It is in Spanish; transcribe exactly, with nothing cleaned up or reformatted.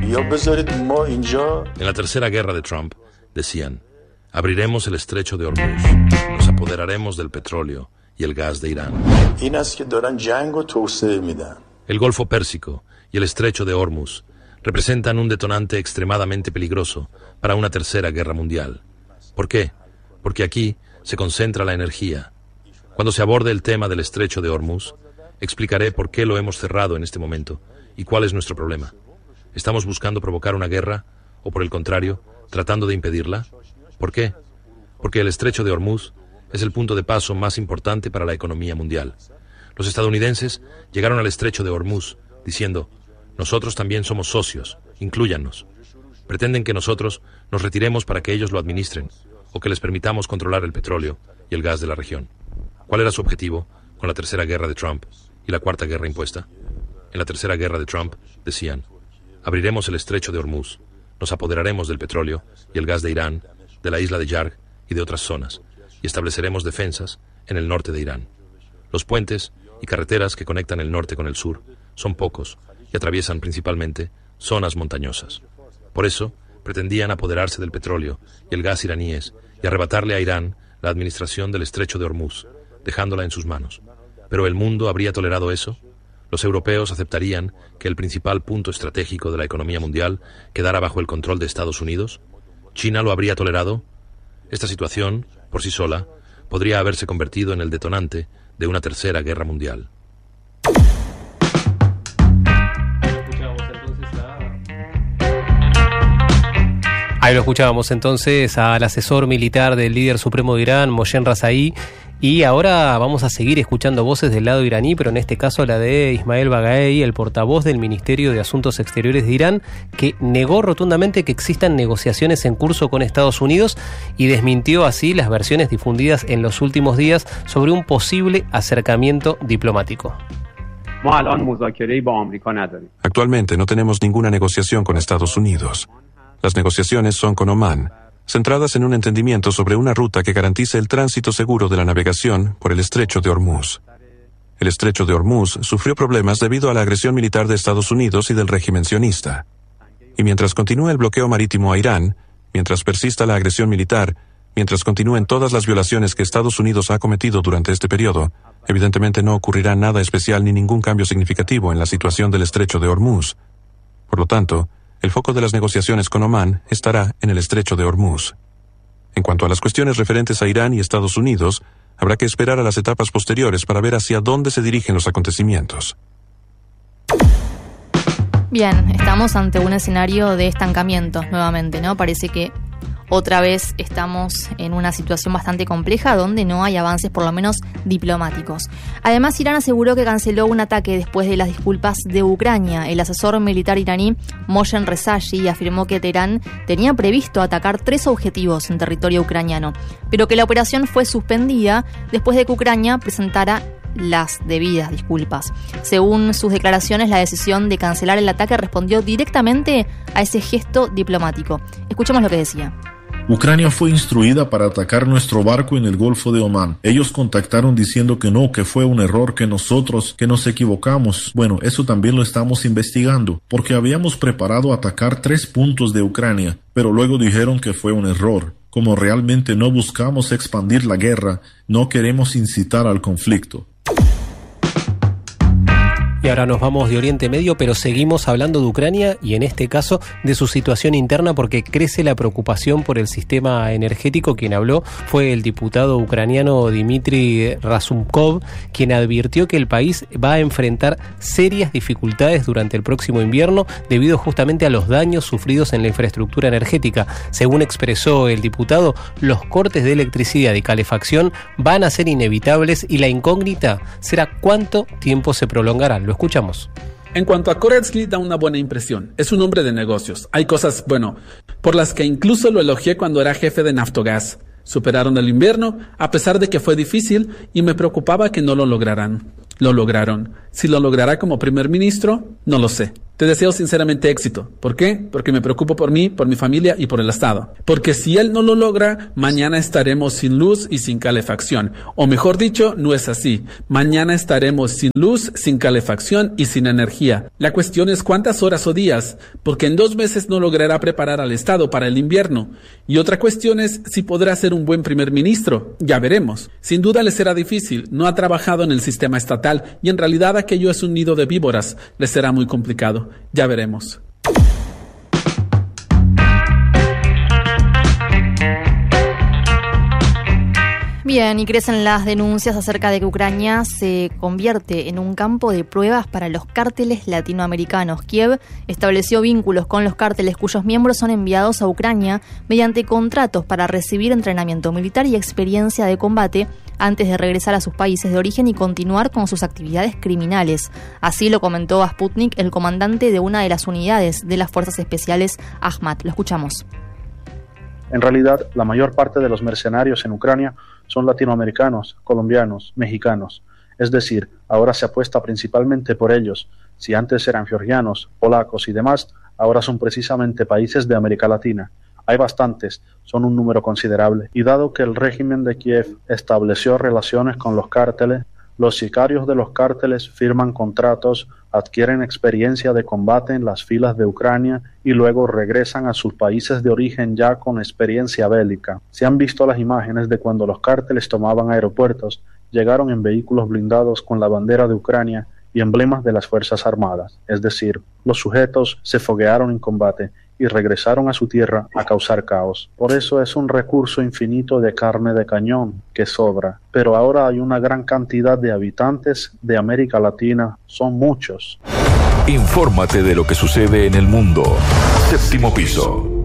En la tercera guerra de Trump, decían, abriremos el estrecho de Hormuz, nos apoderaremos del petróleo y el gas de Irán. El Golfo Pérsico y el estrecho de Hormuz representan un detonante extremadamente peligroso para una tercera guerra mundial. ¿Por qué? Porque aquí se concentra la energía. Cuando se aborde el tema del estrecho de Hormuz, explicaré por qué lo hemos cerrado en este momento y cuál es nuestro problema. ¿Estamos buscando provocar una guerra o, por el contrario, tratando de impedirla? ¿Por qué? Porque el estrecho de Hormuz es el punto de paso más importante para la economía mundial. Los estadounidenses llegaron al estrecho de Hormuz diciendo, nosotros también somos socios, inclúyannos. Pretenden que nosotros nos retiremos para que ellos lo administren o que les permitamos controlar el petróleo y el gas de la región. ¿Cuál era su objetivo con la tercera guerra de Trump y la cuarta guerra impuesta? En la tercera guerra de Trump decían, abriremos el estrecho de Hormuz, nos apoderaremos del petróleo y el gas de Irán, de la isla de Yarg y de otras zonas, y estableceremos defensas en el norte de Irán. Los puentes y carreteras que conectan el norte con el sur son pocos y atraviesan principalmente zonas montañosas. Por eso, pretendían apoderarse del petróleo y el gas iraníes y arrebatarle a Irán la administración del estrecho de Hormuz, dejándola en sus manos. ¿Pero el mundo habría tolerado eso? ¿Los europeos aceptarían que el principal punto estratégico de la economía mundial quedara bajo el control de Estados Unidos? ¿China lo habría tolerado? Esta situación, por sí sola, podría haberse convertido en el detonante de una tercera guerra mundial. Ahí lo escuchábamos entonces al asesor militar del líder supremo de Irán, Mohsen Razaei, y ahora vamos a seguir escuchando voces del lado iraní, pero en este caso la de Ismail Bagaei, el portavoz del Ministerio de Asuntos Exteriores de Irán, que negó rotundamente que existan negociaciones en curso con Estados Unidos y desmintió así las versiones difundidas en los últimos días sobre un posible acercamiento diplomático. Actualmente no tenemos ninguna negociación con Estados Unidos. Las negociaciones son con Omán, centradas en un entendimiento sobre una ruta que garantice el tránsito seguro de la navegación por el estrecho de Hormuz. El estrecho de Hormuz sufrió problemas debido a la agresión militar de Estados Unidos y del régimen sionista. Y mientras continúe el bloqueo marítimo a Irán, mientras persista la agresión militar, mientras continúen todas las violaciones que Estados Unidos ha cometido durante este periodo, evidentemente no ocurrirá nada especial ni ningún cambio significativo en la situación del estrecho de Hormuz. Por lo tanto, el foco de las negociaciones con Omán estará en el estrecho de Hormuz. En cuanto a las cuestiones referentes a Irán y Estados Unidos, habrá que esperar a las etapas posteriores para ver hacia dónde se dirigen los acontecimientos. Bien, estamos ante un escenario de estancamientos nuevamente, ¿no? Parece que otra vez estamos en una situación bastante compleja donde no hay avances, por lo menos diplomáticos. Además, Irán aseguró que canceló un ataque después de las disculpas de Ucrania. El asesor militar iraní Mohsen Razaei afirmó que Teherán tenía previsto atacar tres objetivos en territorio ucraniano, pero que la operación fue suspendida después de que Ucrania presentara las debidas disculpas. Según sus declaraciones, la decisión de cancelar el ataque respondió directamente a ese gesto diplomático. Escuchemos lo que decía. Ucrania fue instruida para atacar nuestro barco en el Golfo de Omán. Ellos contactaron diciendo que no, que fue un error, que nosotros, que nos equivocamos. Bueno, eso también lo estamos investigando, porque habíamos preparado atacar tres puntos de Ucrania, pero luego dijeron que fue un error. Como realmente no buscamos expandir la guerra, no queremos incitar al conflicto. Y ahora nos vamos de Oriente Medio, pero seguimos hablando de Ucrania y en este caso de su situación interna porque crece la preocupación por el sistema energético. Quien habló fue el diputado ucraniano Dmitry Razumkov, quien advirtió que el país va a enfrentar serias dificultades durante el próximo invierno debido justamente a los daños sufridos en la infraestructura energética. Según expresó el diputado, los cortes de electricidad y calefacción van a ser inevitables y la incógnita será cuánto tiempo se prolongarán. Escuchamos. En cuanto a Koretsky, da una buena impresión. Es un hombre de negocios. Hay cosas, bueno, por las que incluso lo elogié cuando era jefe de Naftogaz. Superaron el invierno, a pesar de que fue difícil, y me preocupaba que no lo lograran. Lo lograron. Si lo logrará como primer ministro, no lo sé. Te deseo sinceramente éxito. ¿Por qué? Porque me preocupo por mí, por mi familia y por el Estado. Porque si él no lo logra, mañana estaremos sin luz y sin calefacción. O mejor dicho, no es así. Mañana estaremos sin luz, sin calefacción y sin energía. La cuestión es cuántas horas o días, porque en dos meses no logrará preparar al Estado para el invierno. Y otra cuestión es si podrá ser un buen primer ministro. Ya veremos. Sin duda le será difícil. No ha trabajado en el sistema estatal y en realidad aquello es un nido de víboras. Le será muy complicado. Ya veremos. Bien, y crecen las denuncias acerca de que Ucrania se convierte en un campo de pruebas para los cárteles latinoamericanos. Kiev estableció vínculos con los cárteles cuyos miembros son enviados a Ucrania mediante contratos para recibir entrenamiento militar y experiencia de combate antes de regresar a sus países de origen y continuar con sus actividades criminales. Así lo comentó a Sputnik el comandante de una de las unidades de las Fuerzas Especiales, Ahmad. Lo escuchamos. En realidad, la mayor parte de los mercenarios en Ucrania son latinoamericanos, colombianos, mexicanos. Es decir, ahora se apuesta principalmente por ellos. Si antes eran georgianos, polacos y demás, ahora son precisamente países de América Latina. Hay bastantes, son un número considerable. Y dado que el régimen de Kiev estableció relaciones con los cárteles, los sicarios de los cárteles firman contratos, adquieren experiencia de combate en las filas de Ucrania y luego regresan a sus países de origen ya con experiencia bélica. Se han visto las imágenes de cuando los cárteles tomaban aeropuertos, llegaron en vehículos blindados con la bandera de Ucrania y emblemas de las Fuerzas Armadas, es decir, los sujetos se foguearon en combate y regresaron a su tierra a causar caos. Por eso es un recurso infinito de carne de cañón que sobra. Pero ahora hay una gran cantidad de habitantes de América Latina, son muchos. Infórmate de lo que sucede en el mundo. Séptimo piso.